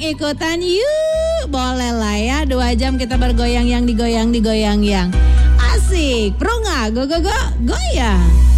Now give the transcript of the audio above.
ikutan yuk. Boleh lah ya, 2 jam kita bergoyang yang digoyang yang. Asik, pro nggak? Go, goyang.